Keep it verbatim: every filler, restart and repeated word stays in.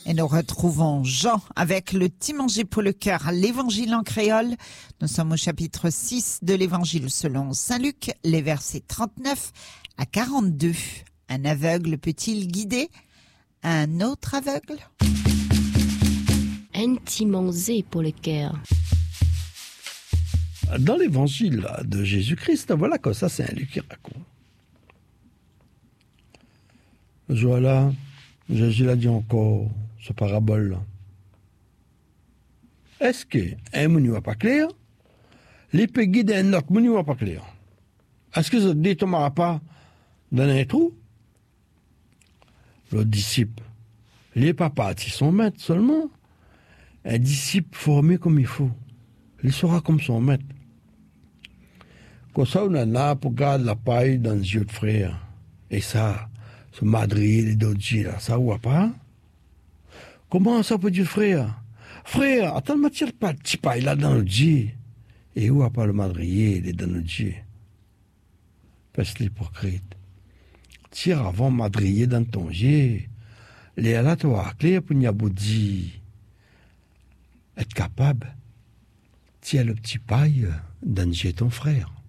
Et nous retrouvons Jean avec le petit manger pour le cœur, l'évangile en créole. Nous sommes au chapitre six de l'évangile selon saint Luc, les versets trente-neuf à quarante-deux. Un aveugle peut-il guider un autre aveugle? Un petit manger pour le cœur. Dans l'évangile de Jésus-Christ, voilà que ça, c'est un Luc qui raconte. Ce jour-là, Jésus l'a dit encore, ce parabole-là. Est-ce qu'un mouni va pas clair, les peut guider un autre mouni va pas clair? Est-ce que ça ne détombera pas dans un trou? Le disciple, les papas, ils sont maîtres seulement. Un disciple formé comme il faut, il sera comme son maître. Quand ça, on en a pour garder la paille dans les yeux de frère. Et ça, ce madrier, les dodgy, là, ça voit pas? Comment ça peut dire frère? Frère, attends, ne tire pas de petit paille là dans le dji. Et où a pas le madrier, les dans le dji? Parce l'hypocrite. Tire avant madrier dans ton jet. Les là, tu vas clair pour n'y avoir dit. Être capable, tiens le petit paille dans le jet ton frère.